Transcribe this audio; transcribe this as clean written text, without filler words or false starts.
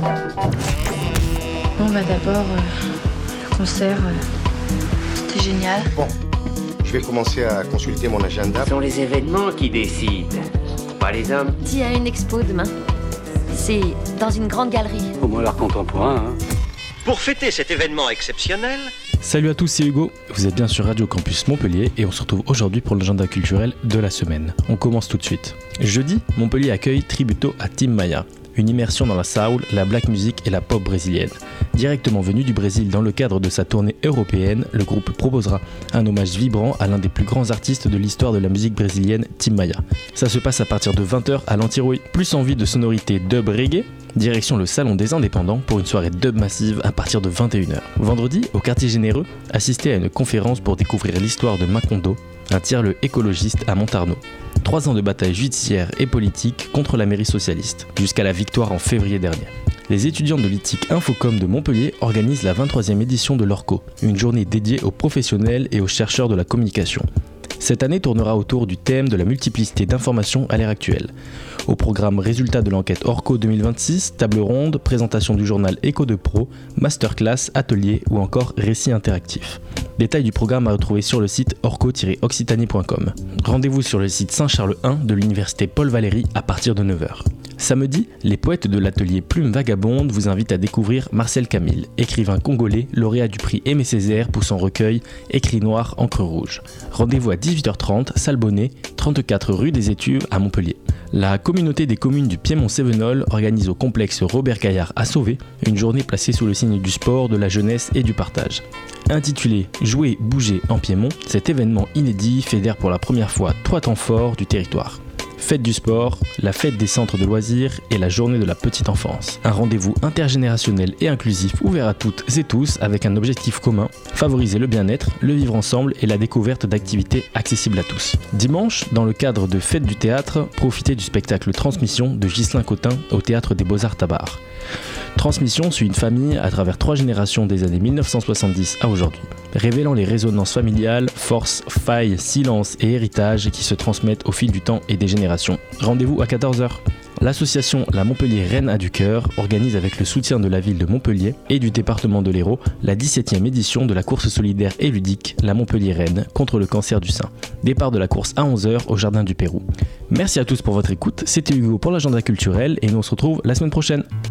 Bon bah d'abord, le concert, c'était génial. Bon, je vais commencer à consulter mon agenda. Ce sont les événements qui décident, pas les hommes. Il y a une expo demain. C'est dans une grande galerie. Au moins l'art contemporain, hein. Pour fêter cet événement exceptionnel... Salut à tous, c'est Hugo, vous êtes bien sur Radio Campus Montpellier et on se retrouve aujourd'hui pour l'agenda culturel de la semaine. On commence tout de suite. Jeudi, Montpellier accueille Tributo à Tim Maia, une immersion dans la soul, la black music et la pop brésilienne. Directement venu du Brésil dans le cadre de sa tournée européenne, le groupe proposera un hommage vibrant à l'un des plus grands artistes de l'histoire de la musique brésilienne, Tim Maia. Ça se passe à partir de 20h à l'Antirouille. Plus envie de sonorités dub reggae, direction le Salon des Indépendants pour une soirée dub massive à partir de 21h. Vendredi, au Quartier Généreux, assistez à une conférence pour découvrir l'histoire de Macondo, un tiers-lieu écologiste à Montarno. 3 ans de bataille judiciaire et politique contre la mairie socialiste, jusqu'à la victoire en février dernier. Les étudiants de l'ITIC Infocom de Montpellier organisent la 23e édition de l'ORCO, une journée dédiée aux professionnels et aux chercheurs de la communication. Cette année tournera autour du thème de la multiplicité d'informations à l'ère actuelle. Au programme résultats de l'enquête ORCO 2026, table ronde, présentation du journal Éco de Pro, masterclass, atelier ou encore récit interactif. Détails du programme à retrouver sur le site orco-occitanie.com. Rendez-vous sur le site Saint-Charles 1 de l'université Paul Valéry à partir de 9h. Samedi, les poètes de l'atelier Plume Vagabonde vous invitent à découvrir Marcel Camille, écrivain congolais, lauréat du prix Aimé Césaire pour son recueil Écrit noir, encre rouge. Rendez-vous à 18h30, salle Bonnet, 34 rue des Étuves à Montpellier. La communauté des communes du Piémont-Cévenol organise au complexe Robert Gaillard à Sauvé une journée placée sous le signe du sport, de la jeunesse et du partage. Intitulé Jouer, bouger en Piémont, cet événement inédit fédère pour la première fois 3 temps forts du territoire. Fête du sport, la fête des centres de loisirs et la journée de la petite enfance. Un rendez-vous intergénérationnel et inclusif ouvert à toutes et tous avec un objectif commun, favoriser le bien-être, le vivre ensemble et la découverte d'activités accessibles à tous. Dimanche, dans le cadre de Fête du théâtre, profitez du spectacle Transmission de Ghislain Cotin au Théâtre des Beaux-Arts Tabar. Transmission suit une famille à travers 3 générations des années 1970 à aujourd'hui, révélant les résonances familiales, forces, failles, silences et héritages qui se transmettent au fil du temps et des générations. Rendez-vous à 14h. L'association La Montpellier Reine a du cœur organise avec le soutien de la ville de Montpellier et du département de l'Hérault la 17e édition de la course solidaire et ludique La Montpellier Reine contre le cancer du sein. Départ de la course à 11h au Jardin du Pérou. Merci à tous pour votre écoute, c'était Hugo pour l'agenda culturel et nous on se retrouve la semaine prochaine.